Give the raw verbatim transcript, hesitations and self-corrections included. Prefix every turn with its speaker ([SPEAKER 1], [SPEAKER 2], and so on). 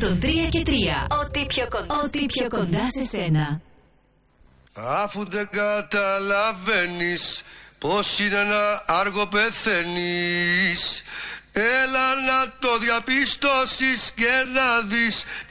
[SPEAKER 1] εκατόν τρία και τρία. Ό,τι πιο κοντά, Ό,τι πιο κοντά σε σένα.
[SPEAKER 2] Αφού δεν καταλαβαίνεις πως είναι ένα άργο πεθαίνεις, έλα να το διαπιστώσεις και να δεις